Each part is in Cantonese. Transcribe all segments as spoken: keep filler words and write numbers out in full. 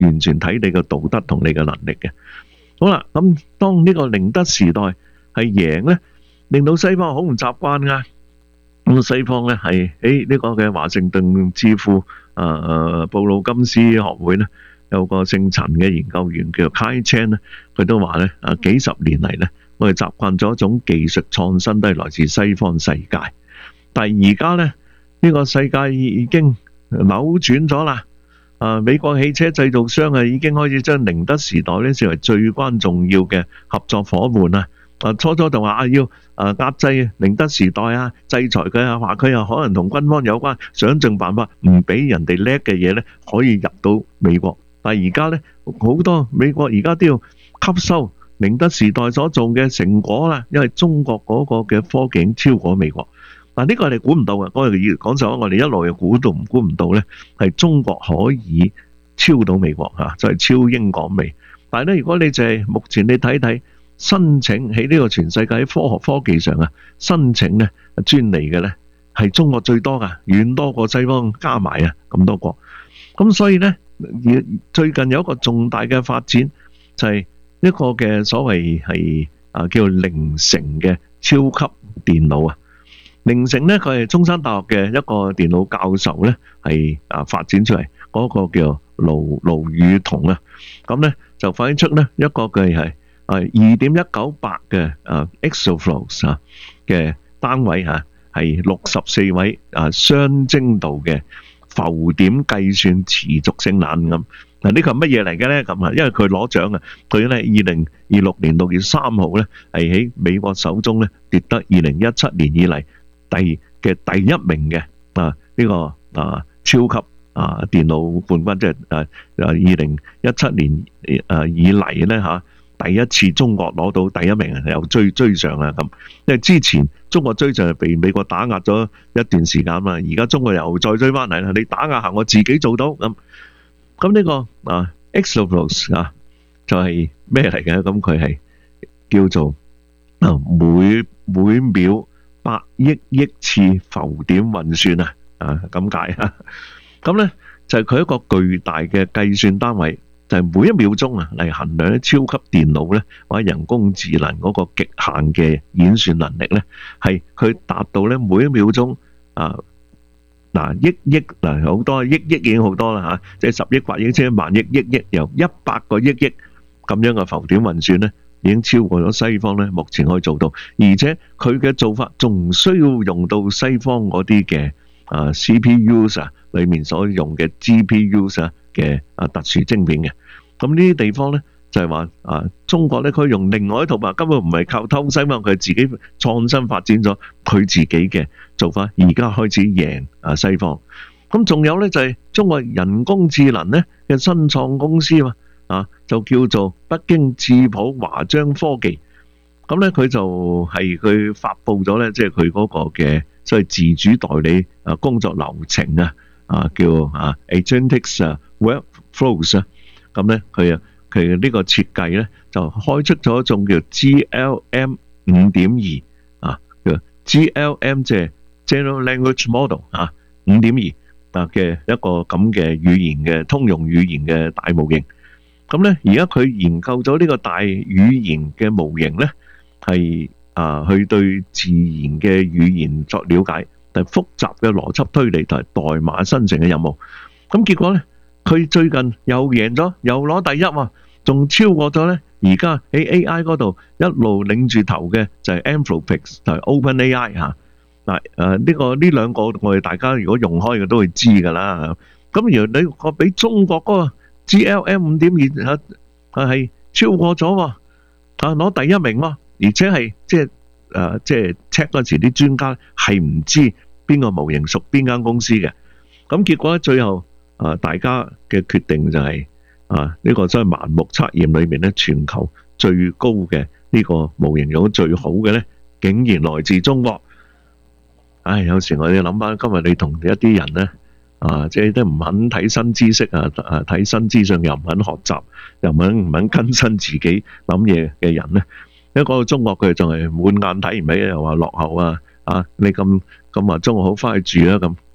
完全睇你嘅道德同你嘅能力嘅。好啦，咁當呢個寧德時代係贏咧，令到西方好唔習慣噶。咁西方咧係誒呢個嘅華盛頓智庫誒誒布魯金斯學會咧，有個姓陳嘅研究員叫做 Kai Chen 咧，佢都話咧啊幾十年嚟咧，我哋習慣咗一種技術創新都係來自西方世界，但係而家咧呢個世界已經扭轉咗啦。啊！美國汽車製造商啊，已經開始將寧德時代咧視為最關重要嘅合作伙伴啊！啊，初初就話啊要啊壓制寧德時代啊，制裁佢啊，話佢又可能同軍方有關，想盡辦法唔俾人哋叻嘅嘢咧可以入到美國。但係而家咧好多美國而家都要吸收寧德時代所做嘅成果啦，因為中國嗰個嘅科技已經超過美國。嗱，呢個我哋估唔到嘅，我哋講實話，我哋一路又估到唔估唔到咧，係中國可以超到美國嚇，就係超英趕美。但係咧，如果你就係目前你睇睇申請喺呢個全世界喺科學科技上啊，申請咧專利嘅咧係中國最多噶，遠多過西方加埋啊咁多國。咁所以咧，最近有一個重大嘅發展就係一個嘅所謂係啊叫凌城嘅超級電腦啊。凌城咧，佢係中山大學嘅一個電腦教授咧，係啊發展出嚟嗰個叫盧盧宇彤啊，咁咧就反映出咧一個嘅係啊二點一九八嘅啊 exaflops 啊嘅單位嚇，係六十四位啊雙精度嘅浮點計算持續性冷咁。嗱，呢個係乜嘢嚟嘅咧？咁啊，因為佢攞獎啊，佢咧二零二六年六月三號咧係喺美國手中咧奪得二零一七年以嚟第嘅第一名嘅啊呢個啊超級啊電腦冠軍，即係誒誒二零一七年誒以嚟咧嚇第一次中國攞到第一名，又追追上啦咁。因為之前中國追上係被美國打壓咗一段時間嘛，而家中國又再追翻嚟啦。你打壓下我自己做到咁。咁呢個啊 exaflops 啊就係咩嚟嘅？咁佢係叫做啊每每秒百億億次浮點運算啊，啊咁解啊，咁咧就係佢一個巨大嘅計算單位，就係每一秒鐘啊嚟衡量咧超級電腦咧或者人工智能嗰個極限嘅演算能力咧，係佢達到咧每一秒鐘啊嗱億億嗱好多億億已經好多啦嚇，即係十億、百億、千萬億、億億，由一百個億億咁樣嘅浮點運算咧，已經超過咗西方咧，目前可以做到，而且佢嘅做法仲唔需要用到西方嗰啲嘅啊 C P Us 啊裏面所用嘅 G P Us 啊嘅啊特殊晶片嘅。咁呢啲地方咧就係話啊，中國咧佢用另外一套法，根本唔係靠偷西方，佢自己創新發展咗佢自己嘅做法，而家開始贏啊西方。咁仲有咧就係中國人工智能咧嘅新創公司嘛。啊，就叫做北京智普華章科技，咁咧佢就係佢發布咗咧，即係佢嗰個嘅所謂自主代理啊工作流程啊，啊叫啊 Agentic 啊 Workflows 啊，咁咧佢啊佢呢個設計咧就開出咗一種叫 G L M 五點二啊，叫 G L M 即係 General Language Model 啊五點二啊嘅一個咁嘅語言嘅通用語言嘅大模型。咁咧，而家佢研究咗呢個大語言嘅模型咧，係啊，去對自然嘅語言作了解，但係複雜嘅邏輯推理同埋代碼生成嘅任務。咁結果咧，佢最近又贏咗，又攞第一喎，仲超過咗咧。而家喺 A I 嗰度一路領住頭嘅就係 Anthropic 同埋 OpenAI 嚇。嗱誒，呢個呢兩個我哋大家如果用開嘅都會知㗎啦。咁而你個俾中國嗰個 G L M 五點二啊係超過咗喎，啊攞第一名喎，而且係即係誒即係 check 嗰時啲專家係唔知邊個模型屬邊間公司嘅，咁結果咧最後啊大家嘅決定就係啊呢個所謂盲目測驗裏面咧全球最高嘅呢個模型用得最好嘅咧，竟然來自中國。唉，有時我哋諗翻今日你同一啲人咧。啊！即係都唔肯睇新知識啊！啊，睇新資訊又唔肯學習，又唔肯唔肯更新自己諗嘢嘅人咧，一講到中國佢就係滿眼睇唔起，又話落後啊！啊，你咁咁話中國好，翻去住啊咁，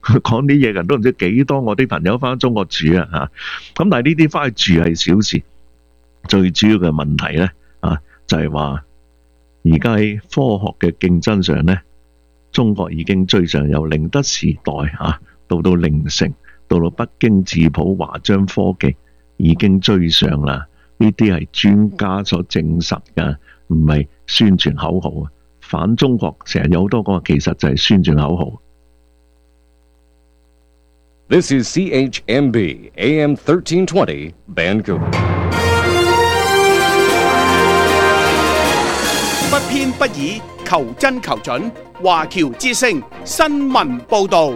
講啲嘢人都唔知幾多我啲朋友翻中國住啊嚇。咁但係呢啲翻去住係小事，最主要嘅問題咧啊就係話而家喺科學嘅競爭上咧，中國已經追上，由寧德時代啊到到凌城，到到北京智普華章科技已經追上啦。呢啲係專家所證實嘅，唔係宣傳口號啊！反中國成日有好多講，其實就係宣傳口號。 This is C H M B A M thirteen twenty Vancouver。 不偏不倚，求真求準。華僑之聲新聞報導。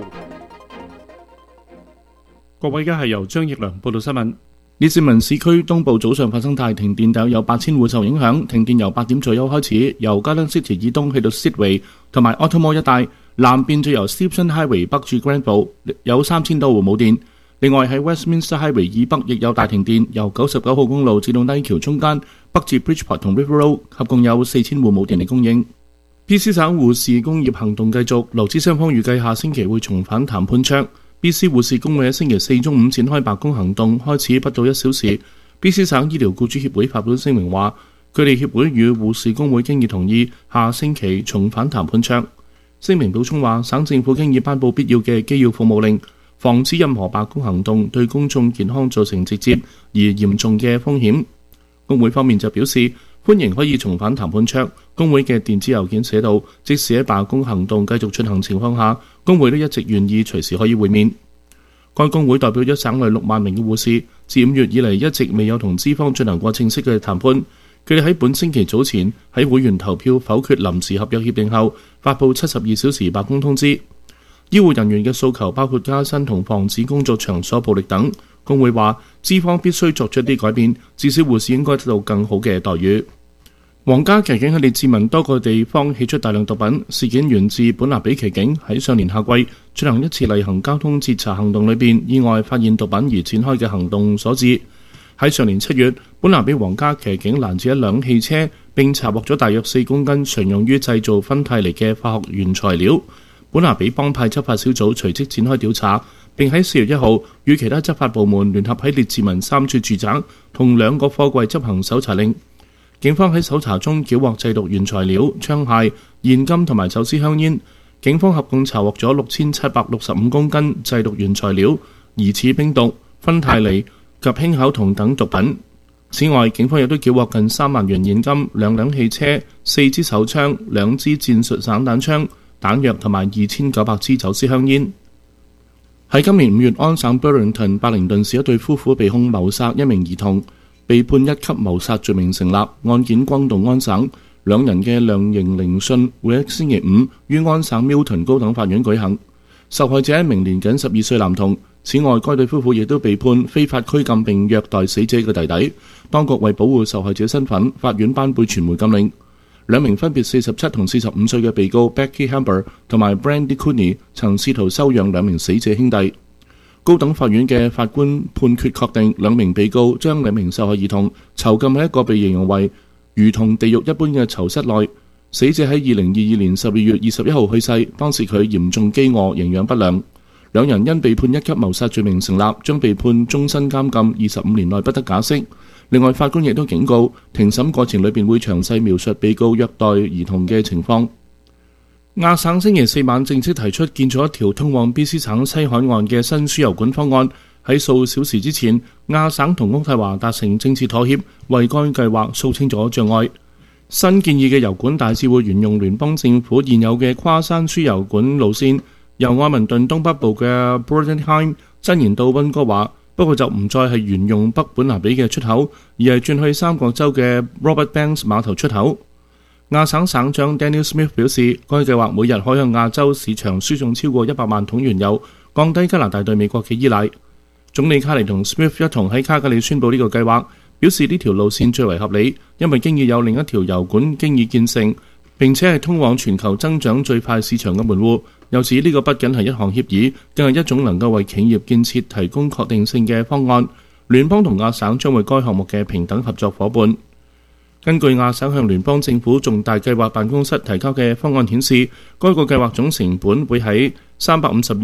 各位，而家係由張奕良報道新聞。列治文市區東部早上發生大停電，大約有八千戶受影響。停電由八點左右開始，由 Garden City 以東去到 Sidway 同埋 Ottoman 一帶，南邊就由 Stephenson Highway 北至 Granville 有三千多戶冇電。另外喺 Westminster Highway 以北亦有大停電，由九十九號公路至到低橋中間，北至 Bridgeport 同 River Road 合共有四千戶冇電力供應。B C 省護士工業行動繼續，勞資雙方預計下星期會重返談判桌。B C 護士工會喺星期四中午展開罷工行動，開始不到一小時。B C 省醫療僱主協會發表聲明話，佢哋協會與護士工會經已同意下星期重返談判桌。聲明補充話，省政府經已頒布必要嘅機要服務令，防止任何罷工行動對公眾健康造成直接而嚴重嘅風險。工會方面就表示歡迎可以重返談判桌。工會嘅電子郵件寫道，即使喺罷工行動繼續進行情況下，工會都一直願意隨時可以會面。該工會代表咗省內六萬名嘅護士，自五月以嚟一直未有同資方進行過正式嘅談判。佢哋喺本星期早前喺會員投票否決臨時合約協定後，發布七十二小時罷工通知。醫護人員嘅訴求包括加薪同防止工作場所暴力等。工會話，資方必須作出啲改變，至少護士應該得到更好嘅待遇。皇家騎警喺列治文多個地方起出大量毒品，事件源自本拿比騎警喺上年夏季進行一次例行交通截查行動裏邊意外發現毒品而展開嘅行動所致。喺上年七月，本拿比皇家騎警攔截一輛汽車，並查獲咗大約四公斤常用於製造芬太尼嘅化學原材料。本拿比幫派執法小組隨即展開調查，並喺四月一號與其他執法部門聯合喺列治文三處住宅同兩個貨櫃執行搜查令。警方喺搜查中繳獲製毒原材料、槍械、現金同埋走私香煙。警方合共查獲咗六千七百六十五公斤製毒原材料、疑似冰毒、芬太尼及輕口酮等毒品。此外，警方亦都繳獲近三萬元現金、兩輛汽車、四支手槍、兩支戰術散彈槍、彈藥同埋二千九百支走私香煙。喺今年五月，安省 Burlington 伯靈頓市一對夫婦被控謀殺一名兒童，被判一級謀殺罪名成立，案件轟動安省。兩人嘅量刑聆訊會喺星期五於安省 Milton 高等法院舉行。受害者一名年僅十二歲男童。此外，該對夫婦亦都被判非法拘禁並虐待死者嘅弟弟。當局為保護受害者身份，法院頒布傳媒禁令。兩名分別四十七同四十五歲嘅被告 Becky Hamber 同埋 Brandy Cooney 曾試圖收養兩名死者兄弟。高等法院嘅法官判決確定，兩名被告將兩名受害兒童囚禁喺一個被形容為如同地獄一般嘅囚室內。死者喺二零二二年十二月二十一號去世，當時佢嚴重飢餓、營養不良。兩人因被判一級謀殺罪名成立，將被判終身監禁二十五年內不得假釋。另外，法官亦都警告，庭審過程裏邊會詳細描述被告虐待兒童嘅情況。亞省星期四晚正式提出建造一條通往 B C 省西海岸嘅新輸油管方案。喺數小時之前，亞省同渥太華達成政治妥協，為該計劃掃清咗障礙。新建議嘅油管大致會沿用聯邦政府現有嘅跨山輸油管路線，由愛民頓東北部嘅 Bordenheim 伸延到溫哥華。不過就唔再係沿用北本拿比嘅出口，而係轉去三角洲嘅 Robert Banks 碼頭出口。亞省省長 Daniel Smith 表示，該計劃每日可向亞洲市場輸送超過一百萬桶原油，降低加拿大對美國嘅依賴。總理卡尼同 Smith 一同喺卡加里宣布呢個計劃，表示呢條路線最為合理，因為經已有另一條油管經已建成，並且係通往全球增長最快市場嘅門戶。又指呢個不僅係一項協議，更係一種能夠為企業建設提供確定性嘅方案。聯邦同亞省將為該項目嘅平等合作夥伴。根據亞省向聯邦政府重大計劃辦公室提交嘅方案顯示，該個計劃總成本會喺三百五十二億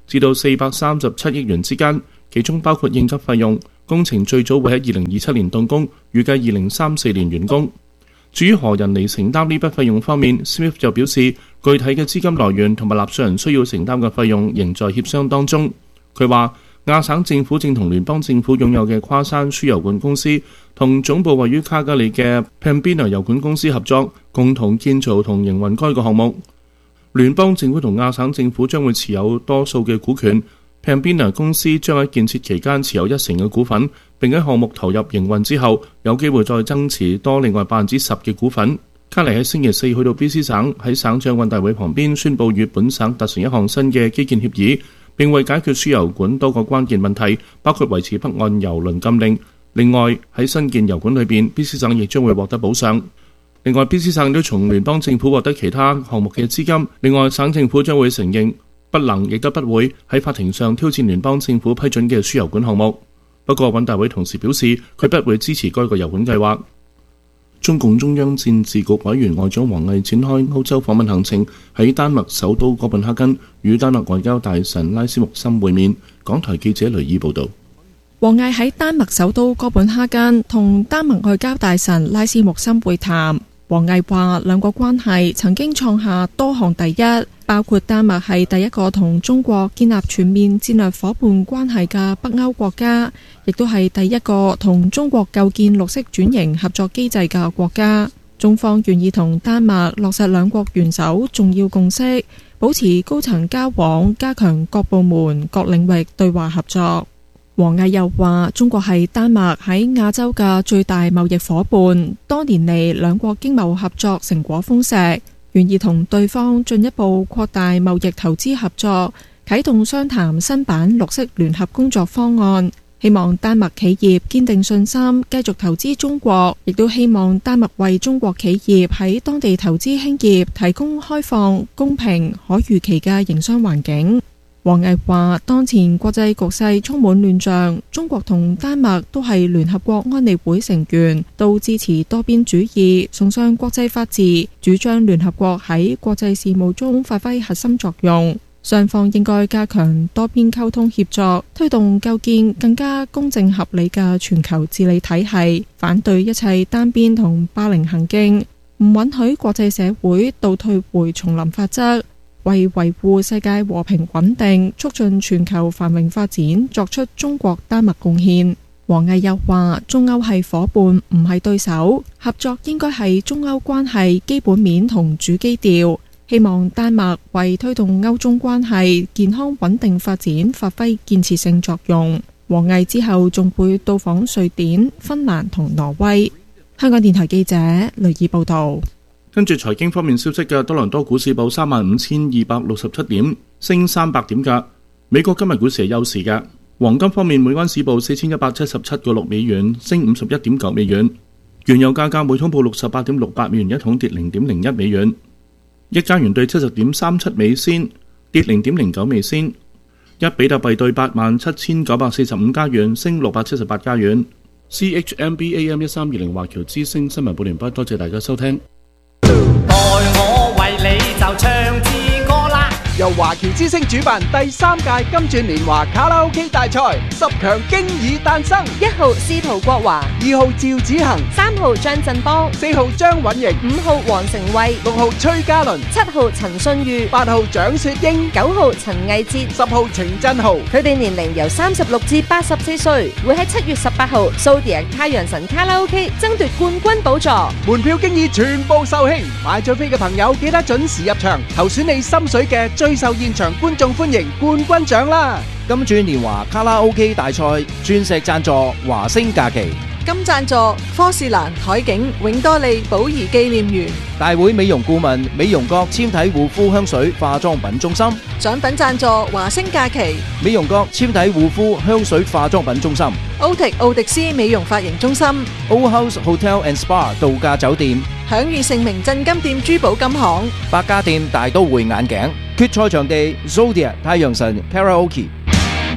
至到四百三十七億元之間，其中包括應急費用。工程最早會喺二零二七年動工，預計二零三四年完工。至於何人嚟承擔呢筆費用方面 ，Smith 就表示，具體嘅資金來源同埋納稅人需要承擔嘅費用仍在協商當中。佢話，亞省政府正同聯邦政府擁有嘅跨山輸油管公司同總部位於卡加里嘅 Pembina 油管公司合作，共同建造同營運該個項目。聯邦政府同亞省政府將會持有多數嘅股權。Pembina 公司將喺建設期間持有一成嘅股份，並喺項目投入營運之後，有機會再增持多另外百分之十嘅股份。卡尼喺星期四去到 B C 省，喺省長運大會旁邊宣布與本省達成一項新嘅基建協議，並為解決輸油管多個關鍵問題，包括維持北岸油輪禁令。另外喺新建油管裏邊 ，B C 省亦將會獲得補償。另外 ，B C 省都從聯邦政府獲得其他項目嘅資金。另外，省政府將會承認不能亦都不會喺法庭上挑戰聯邦政府批准嘅輸油管項目。不過，穩大會同時表示，佢不會支持該個油管計劃。中共中央政治局委員外長王毅展開歐洲訪問行程，喺丹麥首都哥本哈根與丹麥外交大臣拉斯穆森會面。港台記者雷爾報導。 王毅喺丹麥首都哥本哈根同丹麥外交大臣拉斯穆森會談。王毅話，兩國關係曾經創下多項第一，包括丹麥係第一個同中國建立全面戰略夥伴關係嘅北歐國家，亦都係第一個同中國構建綠色轉型合作機制嘅國家。中方願意同丹麥落實兩國元首重要共識，保持高層交往，加強各部門各領域對話合作。王毅又話，中國係丹麥喺亞洲嘅最大貿易夥伴，多年嚟兩國經貿合作成果豐碩，願意同對方進一步擴大貿易投資合作，啟動商談新版綠色聯合工作方案。希望丹麥企業堅定信心，繼續投資中國，亦都希望丹麥為中國企業喺當地投資興業提供開放、公平、可預期嘅營商環境。王毅話，當前國際局勢充滿亂象，中國同丹麥都係聯合國安理會成員，都支持多邊主義，崇尚國際法治，主張聯合國喺國際事務中發揮核心作用。雙方應該加強多邊溝通協作，推動構建更加公正合理嘅全球治理體系，反對一切單邊同霸凌行徑，唔允許國際社會倒退回叢林法則，為維護世界和平穩定、促進全球繁榮發展作出中國丹麥貢獻。王毅又話，中歐係夥伴，唔係對手，合作應該係中歐關係基本面同主基調。希望丹麥為推動歐中關係健康穩定發展發揮建設性作用。王毅之後仲會到訪瑞典、芬蘭同挪威。香港電台記者雷爾報道。 跟住財經方面消息嘅，多倫多股市報三萬五千二百六十七點，升三百點㗎。美國今日股市係休市嘅。黃金方面，每安士報四千一百七十七個六美元，升五十一點九美元。原油價格每桶報六十八點六八美元一桶，跌零點零一美元。一加元兌七十點三七美仙，跌零點零九美仙。一比特幣兌八萬七千九百四十五加元，升六百七十八加元。C H M B A M 一三二零華僑之聲新聞報完畢，多謝大家收聽。 代我為你就唱支歌啦！ 由華僑之聲主辦第三屆金鑽年華卡拉 OK 大賽，十強經已誕生。 一號司徒國華， 二號趙子恒， 三號張振邦， 四號張允瑩， 五號黃成慧， 六號崔嘉倫， 七號陳信裕， 八號蔣雪英， 九號陳藝哲， 十號程振豪。 佢哋年齡由三十六至八十四歲，會喺七月十八號蘇迪亞太陽神卡拉 OK 爭奪冠軍寶座。 門票經已全部售罄，買咗飛嘅朋友記得準時入場，投選你心水嘅最受現場觀眾歡迎冠軍獎啦！ 金鑽年華卡拉 OK 大賽鑽石贊助華星假期， 金贊助科士蘭海景永多利寶儀紀念園， 大會美容顧問美容閣纖體護膚香水化妝品中心， 獎品贊助華星假期， 美容閣纖體護膚香水化妝品中心， 歐迪奧迪斯美容髮型中心， Old House Hotel and Spa 度假酒店， 享譽盛名鎮金店珠寶金行， 百家店大都會眼鏡，決賽場地 Zodiac 太陽神 Karaoke。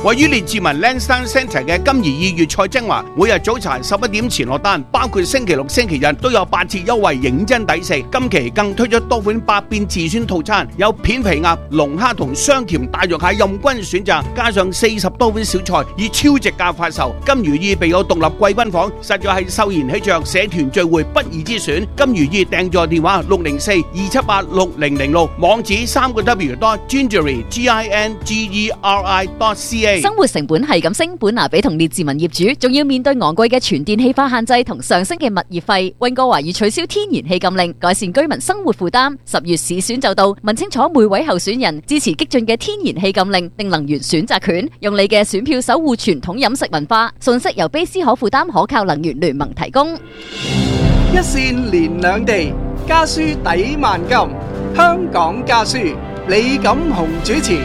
位於列治文 Lansdowne Centre 嘅金怡意粵菜精華，每日早茶十一點前落單，包括星期六、星期日都有八折優惠，認真抵食。今期更推出多款百變自選套餐，有片皮鴨、龍蝦同雙甜大肉蟹任君選擇，加上四十多款小菜，以超值價發售。金如意備有獨立貴賓房，實在係秀賢喜鵲社團聚會不二之選。金如意訂座電話六零四二七八六零零六，網址三個 W dot gingery G I N G E R I dot C A。 生活成本係咁升，本拿比同列治文業主仲要面對昂貴嘅全電氣化限制同上升嘅物業費。溫哥華已取消天然氣禁令，改善居民生活負擔。十月市選就到，問清楚每位候選人支持激進嘅天然氣禁令定能源選擇權，用你嘅選票守護傳統飲食文化。信息由卑斯可負擔可靠能源聯盟提供。 一線連兩地，家書抵萬金。香港家書，李錦雄主持。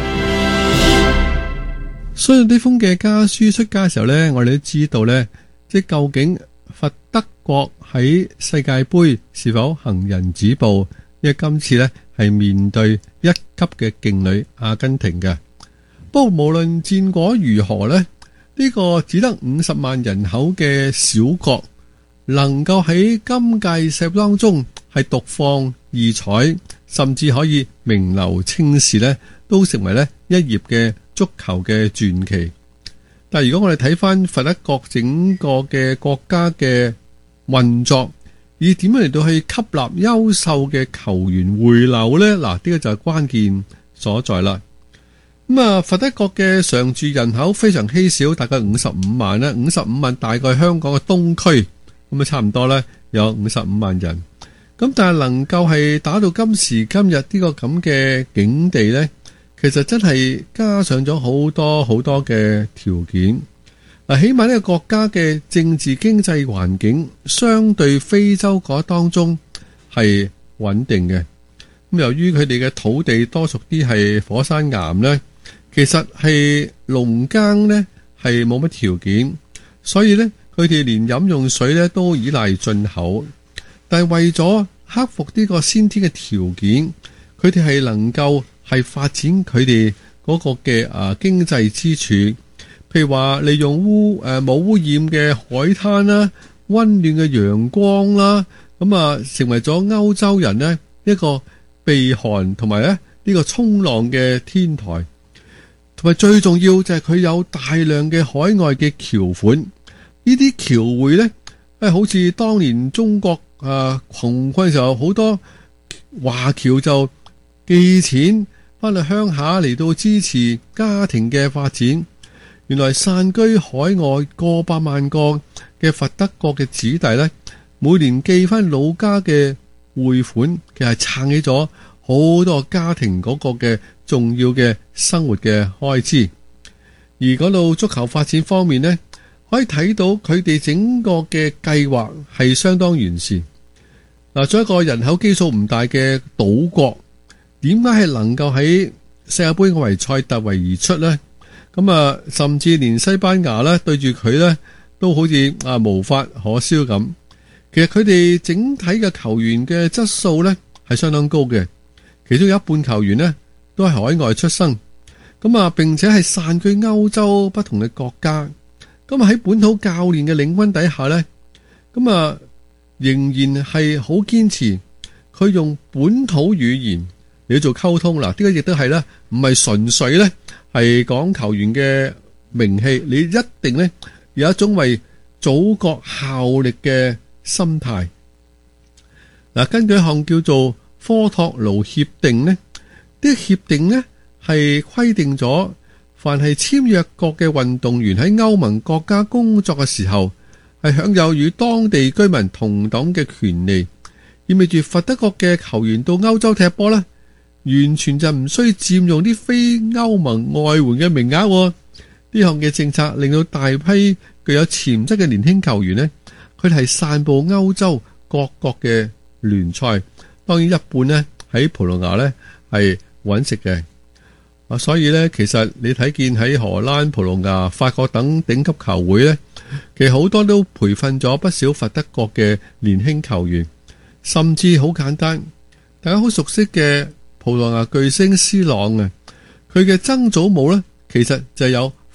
所以呢封嘅家書出街嘅時候呢，我哋都知道呢，即係究竟佛德國喺世界盃是否行人止步？因為今次呢係面對一級嘅勁旅阿根廷嘅。不過無論戰果如何呢，呢個只得五十萬人口嘅小國，能夠喺今屆世盃當中係獨放異彩，甚至可以名留青史呢，都成為呢一頁嘅足球嘅傳奇。但係如果我哋睇翻佛德國整個嘅國家嘅運作，以點樣嚟到去吸納優秀嘅球員回流呢？嗱，呢個就係關鍵所在啦。咁啊，佛德國嘅常住人口非常稀少，大概五十五萬啦，五十五萬大概香港嘅東區，咁啊差唔多呢，有五十五萬人。咁但係能夠係打到今時今日呢個咁嘅境地呢，其實真係加上咗好多好多嘅條件。嗱，起碼呢個國家嘅政治經濟環境相對非洲嗰當中係穩定嘅。咁由於佢哋嘅土地多屬啲係火山岩呢，其實係農耕呢係冇乜條件，所以呢，佢哋連飲用水呢都依賴進口。但係為咗克服呢個先天嘅條件，佢哋係能夠係發展佢哋嗰個嘅啊經濟支柱，譬如話利用污誒冇污染嘅海灘啦、溫暖嘅陽光啦，咁啊成為咗歐洲人呢一個避寒同埋咧呢個衝浪嘅天台，同埋最重要就係佢有大量嘅海外嘅僑款，呢啲僑匯呢，誒好似當年中國啊窮困嘅時候，好多華僑就寄錢翻去鄉下嚟到支持家庭嘅發展。原來散居海外過百萬個嘅佛德國嘅子弟呢，每年寄翻老家嘅匯款，其實撐起咗好多家庭嗰個嘅重要嘅生活嘅開支。而講到足球發展方面呢，可以睇到佢哋整個嘅計劃係相當完善。嗱，作為一個人口基數唔大嘅島國，點解係能夠喺世界盃外圍賽突圍而出呢？咁啊，甚至連西班牙咧對住佢咧，都好似啊無法可施咁。其實佢哋整體嘅球員嘅質素咧係相當高嘅，其中有一半球員呢都係海外出生，咁啊並且係散居歐洲不同嘅國家。咁啊喺本土教練嘅領軍底下咧，咁啊仍然係好堅持佢用本土語言嚟做溝通。嗱，呢個亦都係咧，唔係純粹咧。係講球員嘅名氣，你一定呢有一種為祖國效力嘅心態。嗱，根據一項叫做科托盧協定呢，呢個協定呢係規定咗，凡係簽約國嘅運動員喺歐盟國家工作嘅時候，係享有與當地居民同等嘅權利，意味住佛德國嘅球員到歐洲踢波呢，完全就唔需要佔用啲非歐盟外援嘅名額。呢項嘅政策令到大批具有潛質嘅年輕球員呢，佢哋係散佈歐洲各國嘅聯賽，當然一半呢喺葡萄牙呢係揾食嘅。啊，所以呢，其實你睇見喺荷蘭、葡萄牙、法國等頂級球會呢，其實好多都培訓咗不少佛德國嘅年輕球員，甚至好簡單，大家好熟悉嘅葡萄牙巨星斯朗啊，佢嘅曾祖母呢，其實就有佛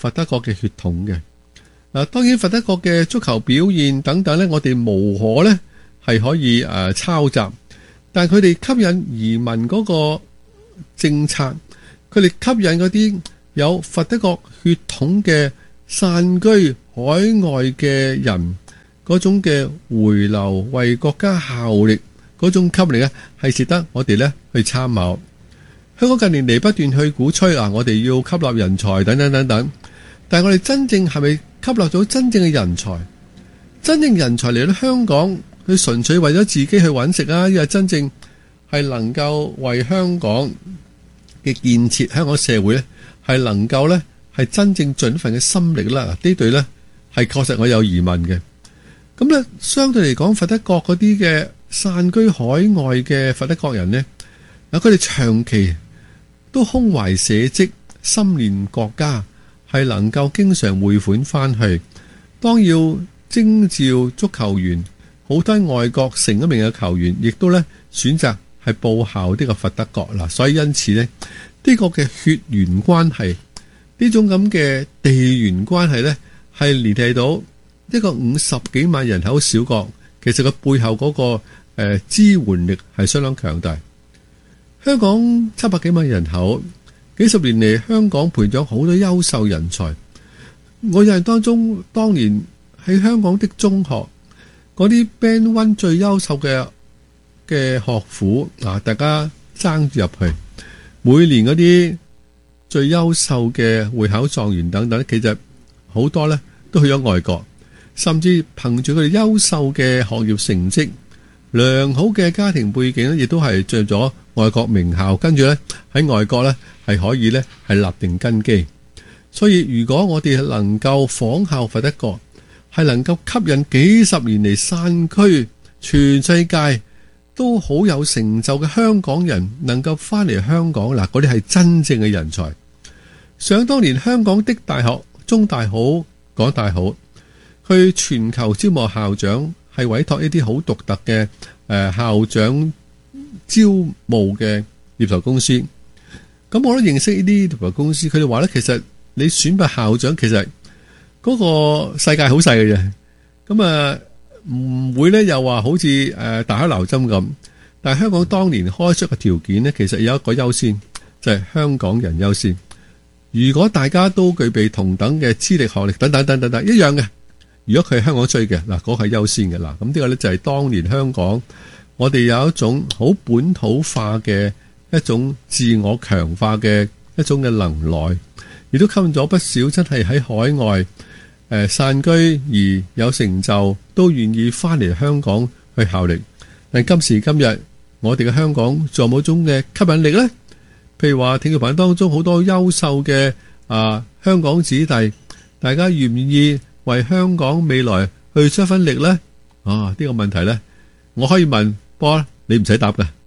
佛德國嘅血統嘅。嗱，當然佛德國嘅足球表現等等咧，我哋無可咧係可以誒、呃、抄襲，但係佢哋吸引移民嗰個政策，佢哋吸引嗰啲有佛德國血統嘅散居海外嘅人嗰種嘅回流為國家效力嗰種吸引力咧，係值得我哋咧去參考。香港近年嚟不斷去鼓吹啊，我哋要吸納人才等等等等，但係我哋真正係咪吸納咗真正嘅人才？真正人才嚟到香港，佢純粹為咗自己去揾食啊，因為真正係能夠為香港嘅建設、香港社會咧，係能夠咧係真正盡份嘅心力啦。呢對咧係確實我有疑問嘅。咁咧相對嚟講，佛德國嗰啲嘅散居海外嘅佛德國人咧，嗱佢哋長期都胸懷社稷、心念國家，係能夠經常匯款翻去。當要徵召足球員，好多外國成咗名嘅球員，亦都咧選擇係報效呢個佛德國啦。所以因此咧，呢個嘅血緣關係，呢種咁嘅地緣關係咧，係聯繫到一個五十幾萬人口小國，其實個背後嗰個誒支援力係相當強大。香港七百幾萬人口，幾十年嚟香港培養好多優秀人才。我印象當中，當年喺香港的中學嗰啲 Band One 最優秀嘅嘅學府啊，大家爭住入去。每年嗰啲最優秀嘅會考狀元等等，其實好多呢都去咗外國，甚至憑住佢哋優秀嘅學業成績、良好嘅家庭背景咧，亦都係進入咗外國名校，跟住咧喺外國咧係可以咧係立定根基。所以如果我哋能夠仿效佛德國，係能夠吸引幾十年嚟散居全世界都好有成就嘅香港人，能夠翻嚟香港嗱，嗰啲係真正嘅人才。想當年香港的大學，中大好，港大好，去全球招募校長，係委託一啲好獨特嘅誒、呃、校長招募嘅獵頭公司。咁我都認識呢啲獵頭公司，佢哋話咧，其實你選拔校長，其實嗰個世界好細嘅啫。咁啊唔會咧又話好似誒大海撈針咁。但係香港當年開出嘅條件咧，其實有一個優先，就係、是、香港人優先。如果大家都具備同等嘅資歷、學歷等等等等等一樣嘅，如果佢係香港追嘅嗱，嗰個係優先嘅嗱。咁呢個咧就係當年香港我哋有一種好本土化嘅一種自我強化嘅一種嘅能耐，亦都吸引咗不少真係喺海外誒、呃、散居而有成就，都願意翻嚟香港去效力。但今時今日，我哋嘅香港仲有冇種嘅吸引力呢？譬如話，聽眾朋友當中好多優秀嘅啊香港子弟，大家願唔願意為香港未來去出一分力呢？啊，呢、這個問題呢，我可以問，不過你唔使答㗎。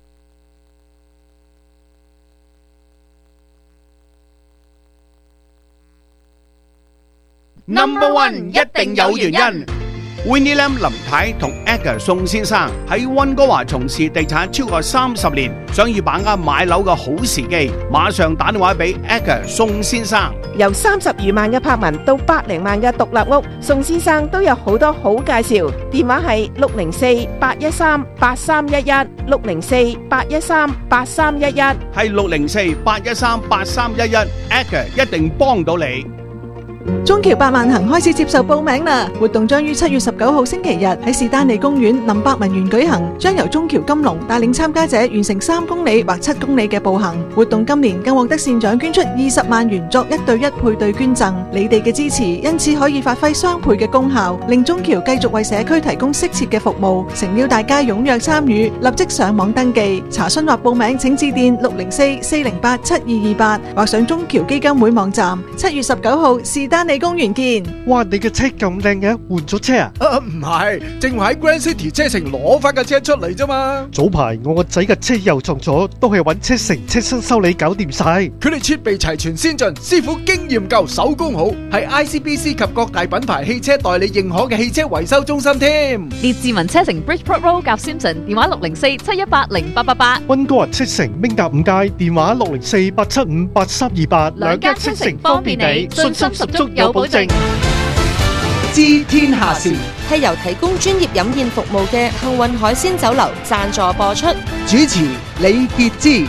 Number one 一定有原因。Winnie Lam 林太同 Edgar 宋先生喺溫哥華從事地產超過三十年，想要把握買樓嘅好時機，馬上打電話俾 Edgar 宋先生。 由三十餘萬嘅柏文到百零萬嘅獨立屋，宋先生都有好多好介紹。電話係六零四八一三八三一一，六零四八一三八三一一， 係六零四八一三八三一一 ，Edgar 一定幫到你。 中橋百萬行開始接受報名啦！活動將於七月十九號星期日喺士丹利公園林百文園舉行，將由中橋金龍帶領參加者完成三公里或七公里嘅步行。活動今年更獲得善長捐出二十萬元作一對一配對捐贈，你哋嘅支持因此可以發揮雙倍嘅功效，令中橋繼續為社區提供適切嘅服務。誠邀大家踴躍參與，立即上網登記查詢或報名，請致電六零四四零八七二二八或上中橋基金會網站。七月十九號士丹利公園見。 哇，你嘅車咁靚嘅，換咗車啊？ 啊，唔係，正話喺 Grand City 車城攞翻架車出嚟啫嘛。 早排我個仔嘅車又撞咗，都係揾車城車身修理搞掂晒。 佢哋設備齊全先進，師傅經驗夠，手工好，係 I C B C 及各大品牌汽車代理認可嘅汽車維修中心添。 列治文車城 Bridgeport Road 夾 Simpson， 電話六零四七一八零八八八。 溫哥華車城明達五街，電話六零四八七五八三二八。 兩間車城方便你，信心十足有保證。 知天下事係由提供專業飲宴服務嘅幸運海鮮酒樓贊助播出。 主持李傑之。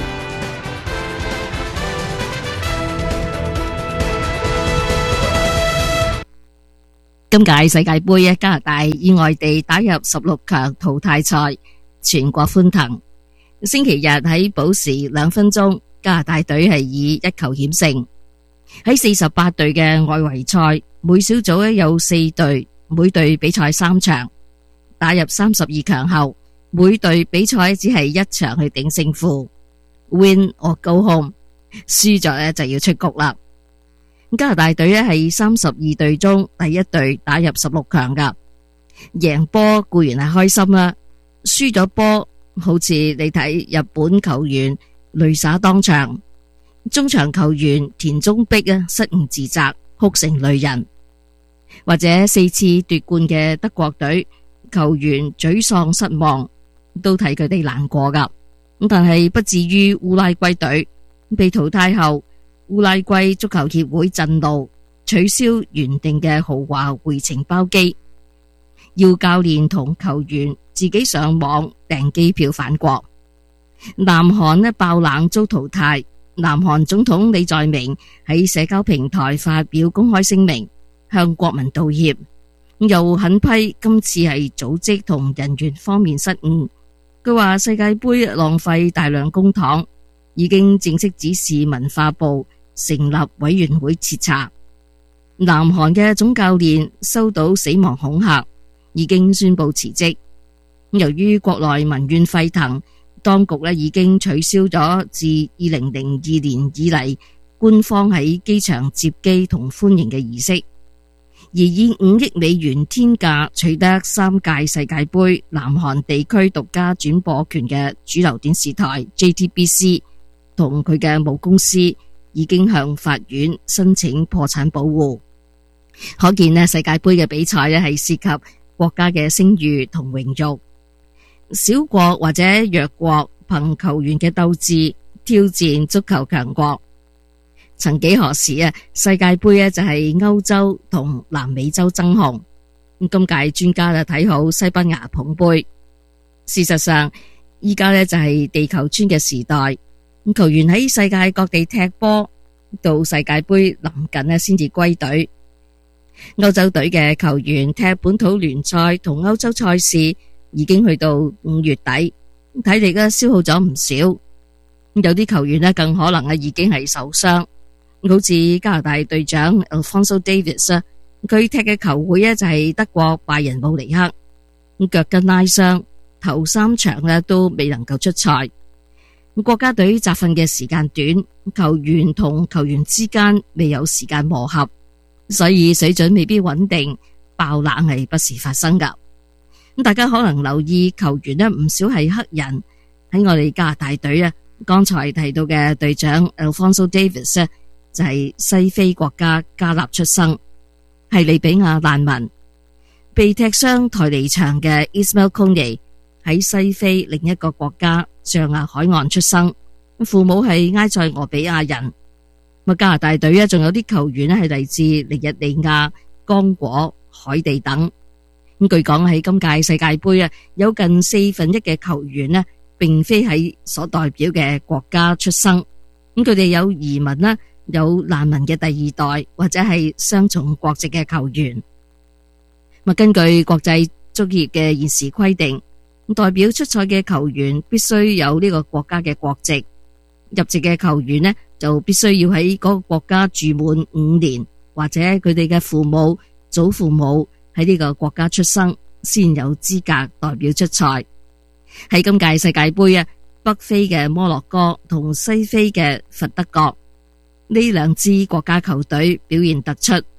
今屆世界盃，加拿大意外地打入十六強淘汰賽，全國歡騰。星期日喺補時兩分鐘，加拿大隊係以一球險勝。喺四十八隊嘅外圍賽，每小組有四隊，每隊比賽三場。打入三十二強後，每隊比賽只係一場去定勝負 ，win or go home， 輸咗咧就要出局啦。加拿大隊咧係三十二隊中第一隊打入十六強噶，贏波固然係開心啦，輸咗波好似你睇日本球員淚灑當場，中場球員田中碧啊失誤自責，哭成淚人，或者四次奪冠嘅德國隊球員沮喪失望，都睇佢哋難過噶。咁但係不至於烏拉圭隊被淘汰後，烏拉圭足球協會震怒，取消原定嘅豪華回程包機，要教練同球員自己上網訂機票返國。南韓呢爆冷遭淘汰，南韓總統李在明喺社交平台發表公開聲明，向國民道歉，又狠批今次係組織同人員方面失誤。佢話世界盃浪費大量公帑，已經正式指示文化部成立委員會徹查。南韓嘅總教練收到死亡恐嚇，已經宣布辭職。由於國內民怨沸騰，當局咧已經取消咗自二零零二年以嚟官方喺機場接機同歡迎嘅儀式。而以五億美元天價取得三屆世界盃南韓地區獨家轉播權嘅主流電視台 J T B C 同佢嘅母公司已經向法院申請破產保護。可見呢世界盃嘅比賽咧係涉及國家嘅聲譽同榮譽。小國或者弱國憑球員嘅鬥志挑戰足球強國。曾幾何時啊，世界盃咧就係歐洲同南美洲爭雄。今屆專家就睇好西班牙捧盃。事實上，依家咧就係地球村嘅時代。球員喺世界各地踢波，到世界盃臨近咧先至歸隊。歐洲隊嘅球員踢本土聯賽同歐洲賽事已經去到五月底，體力咧消耗咗唔少。有啲球員咧更可能啊已經係受傷。好似加拿大隊長 Alphonso Davies 啊，佢踢嘅球會咧就係德國拜仁慕尼黑，腳跟拉傷，頭三場咧都未能夠出賽。國家隊集訓嘅時間短，球員同球員之間未有時間磨合，所以水準未必穩定，爆冷係不時發生噶。咁大家可能留意球員咧唔少係黑人，喺我哋加拿大隊啊，剛才提到嘅隊長 Alphonso Davies 咧，就係西非國家加納出生，係利比亞難民。被踢傷台尼場嘅 Ismail Kone 喺西非另一個國家象牙海岸出生，父母係埃塞俄比亞人。加拿大隊仲有啲球員咧係嚟自尼日利亞、剛果、海地等。咁據講喺今屆世界盃啊，有近四分一嘅球員咧，並非喺所代表嘅國家出生。咁佢哋有移民啦，有難民嘅第二代或者係雙重國籍嘅球員。根據國際足協嘅現時規定，代表出賽嘅球員必須有呢個國家嘅國籍，入籍嘅球員呢就必須要喺嗰個國家住滿五年，或者佢哋嘅父母、祖父母喺呢個國家出生，先有資格代表出賽。喺今屆世界盃啊，北非嘅摩洛哥同西非嘅佛得角呢兩支國家球隊表現突出，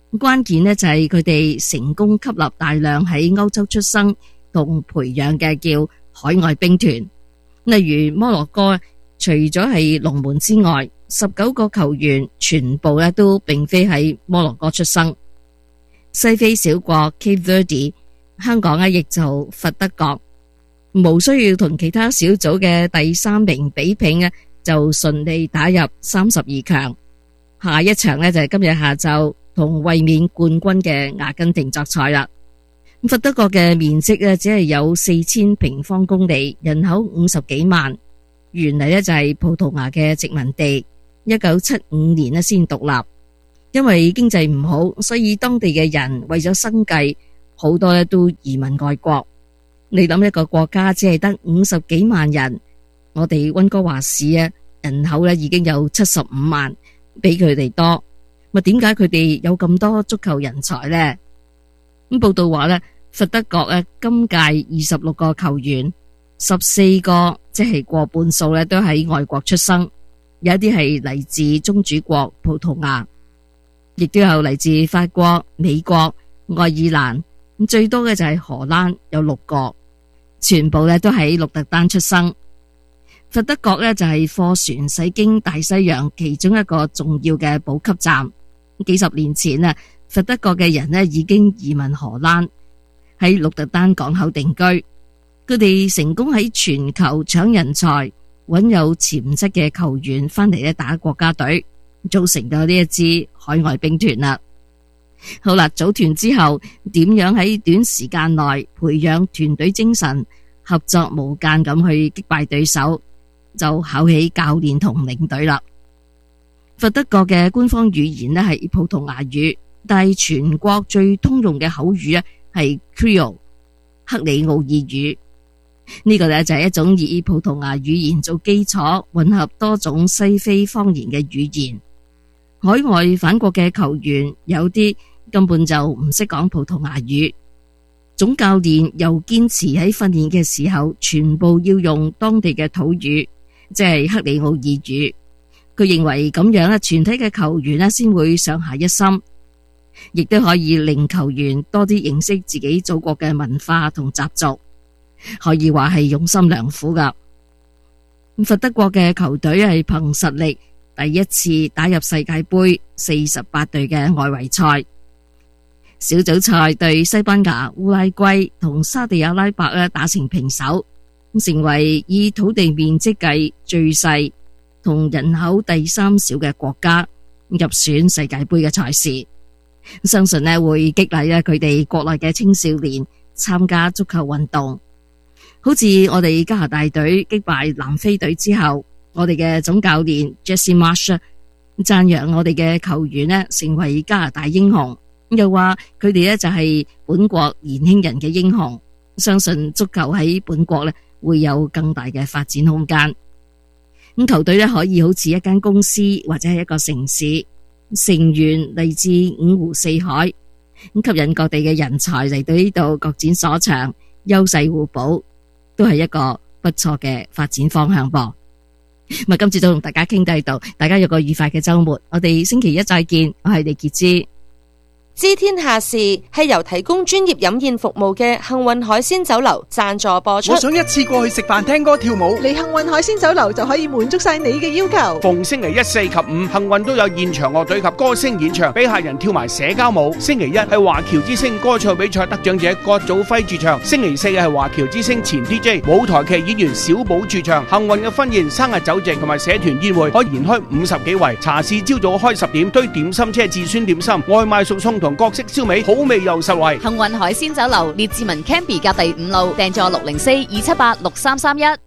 關鍵呢就係佢哋成功吸納大量喺歐洲出生同培養嘅叫海外兵團。例如摩洛哥，除咗係龍門之外，十九個球員全部咧都並非喺摩洛哥出生。西非小國 Cape Verde， 香港咧亦就佛得角，無需要同其他小組嘅第三名比拼咧，就順利打入三十二強。下一場咧就係今日下晝同衛冕冠軍嘅阿根廷作賽啦。佛得角嘅面積咧只係有四千平方公里，人口五十幾萬。原嚟咧就係葡萄牙嘅殖民地，一九七五年咧先獨立。因為經濟唔好，所以當地嘅人為咗生計，好多咧都移民外國。你諗一個國家只係得五十幾萬人，我哋溫哥華市啊人口咧已經有七十五萬，比佢哋多。咪點解佢哋有咁多足球人才呢？咁報道話咧，佛得角啊今屆二十六個球員，十四個即係過半數咧都喺外國出生，有一啲係嚟自宗主國葡萄牙，亦都有嚟自法國、美國、愛爾蘭，咁最多嘅就係荷蘭，有六個，全部咧都喺鹿特丹出生。佛得角咧就係貨船駛經大西洋其中一個重要嘅補給站。幾十年前啊，佛得角嘅人咧已經移民荷蘭，喺鹿特丹港口定居。佢哋成功喺全球搶人才，揾有潛質嘅球員翻嚟咧打國家隊，組成咗呢一支海外兵團啦。好啦，組團之後點樣喺短時間內培養團隊精神，合作無間咁去擊敗對手，就考起教練同領隊啦。佛得角嘅官方語言咧係葡萄牙語，但係全國最通用嘅口語咧係 Creole 克里奧爾語。呢個咧就係一種以葡萄牙語言做基礎，混合多種西非方言嘅語言。海外返國嘅球員有啲根本就唔識講葡萄牙語，總教練又堅持喺訓練嘅時候全部要用當地嘅土語，即係克里奧爾語。佢認為咁樣咧，全體嘅球員咧先會上下一心，亦都可以令球員多啲認識自己祖國嘅文化同習俗，可以話係用心良苦噶。佛得角嘅球隊係憑實力第一次打入世界盃四十八隊嘅外圍賽，小組賽對西班牙、烏拉圭同沙地阿拉伯咧打成平手，成為以土地面積計最細同人口第三少嘅國家入選世界盃嘅賽事。相信咧會激勵咧佢哋國內嘅青少年參加足球運動。好似我哋加拿大隊擊敗南非隊之後，我哋嘅總教練 Jesse Marsh 讚揚我哋嘅球員咧成為加拿大英雄，又話佢哋咧就係本國年輕人嘅英雄，相信足球喺本國咧會有更大嘅發展空間。咁球隊咧可以好似一間公司或者係一個城市，成員嚟自五湖四海，咁吸引各地嘅人才嚟到呢度各展所長，優勢互補，都係一個不錯嘅發展方向噃。咁今次就同大家傾到呢度，大家有個愉快嘅周末，我哋星期一再見。我係李潔芝。 知天下事係由提供專業飲宴服務嘅幸運海鮮酒樓贊助播出。 我想一次過去食飯、聽歌、跳舞， 嚟幸運海鮮酒樓就可以滿足晒你嘅要求。 逢星期一、四及五，幸運都有現場樂隊及歌星演唱，俾客人跳埋社交舞。星期一係華僑之星歌唱比賽得獎者郭祖輝駐唱，星期四係華僑之星前 D J 舞台劇演員小寶駐唱。幸運嘅婚宴、生日酒席同埋社團宴會可以延開五十幾圍。茶市朝早開十點，堆點心車至酸點心，外賣熟餸同各式燒味，好味又實惠。 幸運海鮮酒樓列治文 Canby 隔第五路，訂座六零四二七八六三三一。